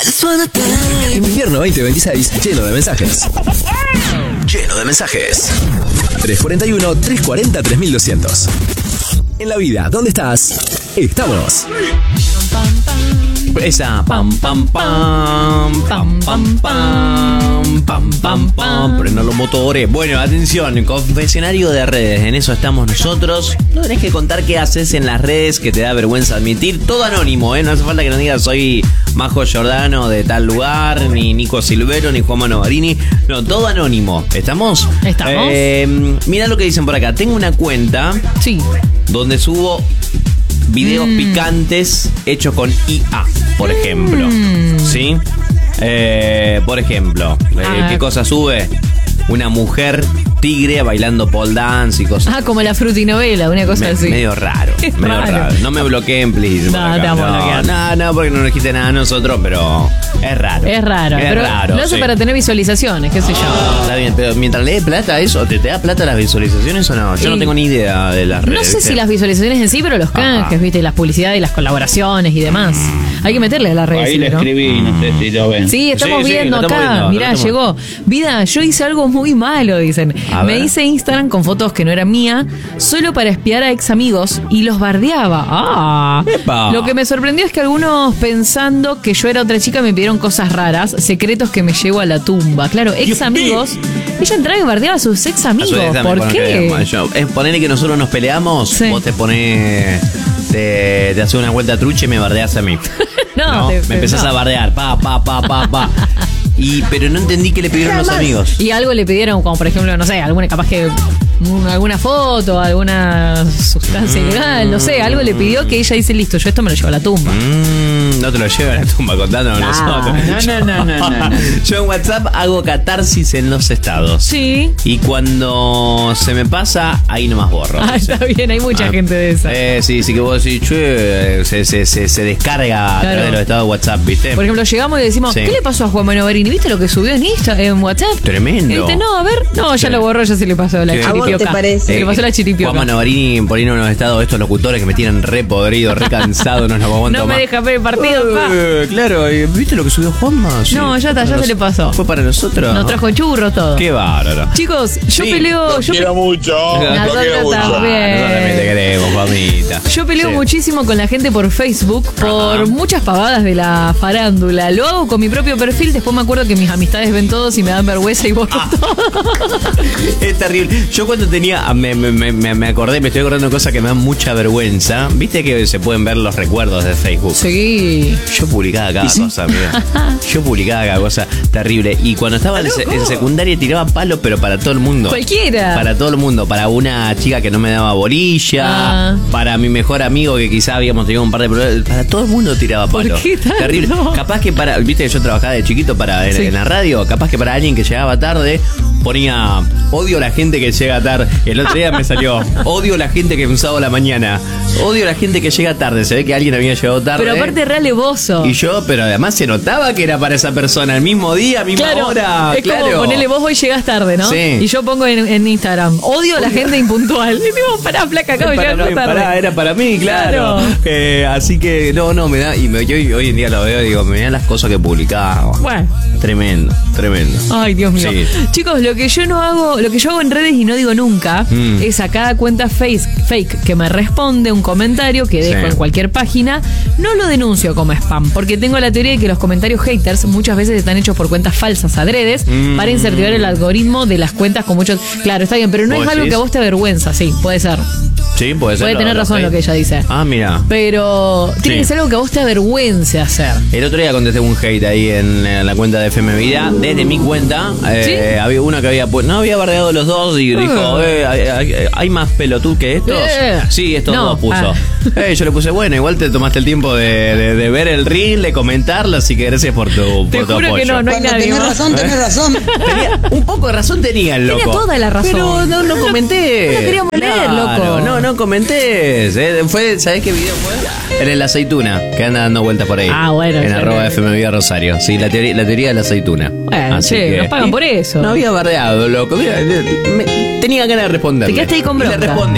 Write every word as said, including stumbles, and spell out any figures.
Invierno veinte veintiséis, lleno de mensajes. Lleno de mensajes. tres cuarenta y uno, tres cuarenta, tres mil doscientos. En la vida, ¿dónde estás? Estamos. Esa pam pam pam pam pam pam pam pam pam. Prender los motores. Bueno, atención, confesionario de redes. En eso estamos nosotros. No tenés que contar qué haces en las redes que te da vergüenza admitir. Todo anónimo, ¿eh? No hace falta que nos digas soy Majo Giordano de tal lugar, ni Nico Silvero, ni Juan Manovarini. No, todo anónimo. ¿Estamos? Estamos. Eh, mira lo que dicen por acá. Tengo una cuenta. Sí. Donde subo videos mm. picantes hechos con I A, por ejemplo. Mm. ¿Sí? Eh, por ejemplo, eh, ¿qué cosa sube? Una mujer tigre bailando pole dance y cosas. Ah, como la frutinovela, una cosa Me, así. Medio raro, Es medio raro. raro. No me bloqueen, please. No, te vamos a bloquear. No, no, porque no nos quite nada a nosotros, pero es raro. Es raro, es pero raro, lo hace sí. para tener visualizaciones, qué sé yo. Está bien, pero mientras le dé plata a eso, ¿te, ¿te da plata las visualizaciones o no? Yo Sí. no tengo ni idea de las redes. No sé ¿viste? si las visualizaciones en sí, pero los canjes, Ajá. viste, las publicidades y las colaboraciones y demás. Hay que meterle a las redes. Ahí le ¿no? escribí, no sé si lo ven. Sí, estamos Sí, sí, viendo lo estamos acá. viendo, Mirá, lo estamos- llegó. Vida, yo hice algo muy malo, dicen. A Me ver. hice Instagram con fotos que no eran mía, solo para espiar a ex amigos y los bardeaba. Ah. Epa. Lo que me sorprendió es que algunos, pensando que yo era otra chica, me pidieron cosas raras, secretos que me llevo a la tumba. Claro, ex amigos. Ella entraba y bardeaba a sus ex amigos. A su vez, dame, ¿Por bueno, qué? que- yo- es ponerle que nosotros nos peleamos, Sí. vos te ponés, te, te haces una vuelta trucha y me bardeás a mí. No, te- me empezás no. a bardear, pa, pa, pa, pa, pa. Y, pero no entendí qué le pidieron los amigos. Y algo le pidieron, como por ejemplo, no sé, alguna capaz que un- alguna foto, alguna sustancia Mm. ilegal, no sé, algo le pidió que ella dice, listo, yo esto me lo llevo a la tumba. Mm, no te lo llevan a la tumba contándonos Ah, nosotros. no, no, no, no, no. Yo en WhatsApp hago catarsis en los estados. Sí. Y cuando se me pasa, ahí nomás borro. Ah, está bien, hay mucha Ah, gente de esa. Eh, sí, sí que vos decís, che, se, se, se, se descarga a Claro. través de los estados de WhatsApp, ¿viste? Por ejemplo, llegamos y le decimos, Sí. ¿qué le pasó a Juan Manovarini? ¿Viste lo que subió en Insta, en WhatsApp? Tremendo. Y dice, no, a ver, no, ya Sí. lo borró, ya se le pasó la Sí. ¿A vos chiripioca. te parece? Se le pasó la chiripioca. Juan Manovarini poniendo en unos estados estos locutores que me tienen re podrido, re cansado, no nos aguanto No me más. deja ver el partido, pa. Eh, claro, ¿y ¿viste lo que subió Juanma? Sí. No, ya está, ya Nos- se le pasó. Fue para nosotros. Nos trajo churros todo. Qué bárbaro. Chicos, yo Sí. peleo. Yo, Quiero pe- mucho. Nosotros Lo quiero mucho. también. Nosotros también te queremos, Juanita. yo peleo Sí. muchísimo con la gente por Facebook por Ajá. muchas pavadas de la farándula. Lo hago con mi propio perfil, después me acuerdo que mis amistades ven todos y me dan vergüenza y borro Ah. todo. Es terrible. Yo cuando tenía, me, me, me, me acordé, me estoy acordando de cosas que me dan mucha vergüenza. Viste que se pueden ver los recuerdos de Facebook. Sí. Yo publicaba cada cosa, amiga. Yo publicaba cada cosa terrible. Y cuando estaba en, se- en secundaria tiraba palo, pero para todo el mundo. Cualquiera. Para todo el mundo. Para una chica que no me daba bolilla. Ah. Para mi mejor amigo que quizá habíamos tenido un par de problemas. Para todo el mundo tiraba ¿Por palo. qué tanto? Terrible. Capaz que para. Viste que yo trabajaba de chiquito para en, Sí. en la radio. Capaz que para alguien que llegaba tarde ponía odio a la gente que llega tarde. El otro día me salió odio a la gente que un sábado a la mañana. Odio a la gente que llega tarde. Se ve que alguien había llegado tarde. Pero aparte re alevoso. Y yo, pero además se notaba que era para esa persona, el mismo día, misma Claro, hora. es claro. como ponele vos hoy llegás tarde, ¿no? Sí. Y yo pongo en, en Instagram, odio a la gente impuntual. Y digo, pará, flaca, acabo de Para- llegar tarde. pará, era para mí, claro. Claro. Eh, así que no, no, me da. Y me, yo hoy, hoy en día lo veo y digo, me dan las cosas que publicaba. Bueno. Tremendo, tremendo. Ay, Dios mío. Sí. Chicos, lo que yo no hago, lo que yo hago en redes y no digo nunca, Mm. es a cada cuenta face, fake que me responde un comentario que dejo Sí. en cualquier página, no lo denuncio como spam, porque tengo la teoría de que los comentarios haters muchas veces están hechos por cuentas falsas adredes Mm. para incentivar el algoritmo de las cuentas con muchos. Claro, está bien, pero no es ¿Vos algo decís? que a vos te avergüenza, sí, puede ser. Sí, puede ser. Puede tener razón lo que ella dice. Ah, mira. Pero tiene Sí. que ser algo que a vos te avergüence hacer. El otro día contesté un hate ahí en, en la cuenta de F M Vida. Desde mi cuenta, eh, ¿Sí? había uno que había pu- no había bardeado los dos y dijo, eh, hay, hay- ¿hay más pelotud que estos? Eh. Sí, estos No, dos puso. ah. Eh, yo le puse, bueno, igual te tomaste el tiempo de, de- de ver el reel, de comentarlo, así que gracias por tu, Te por tu juro apoyo. que no, no hay Cuando nadie tenés más. razón, tenés razón. Tenía- un poco de razón tenía el loco. Tenía toda la razón. Pero no, no comenté. no la queríamos leer, loco. No, no comenté. Eh, Fue, ¿sabés qué video fue? Era la aceituna, que anda dando vueltas por ahí. Ah, bueno, En sí. arroba F M Vida Rosario. Sí, la teoría, la teoría de la aceituna. Bueno, che, nos pagan y por eso. No había bardeado, loco. Mira, me- tenía ganas de responder. Te quedaste ahí con Le bronca. respondí.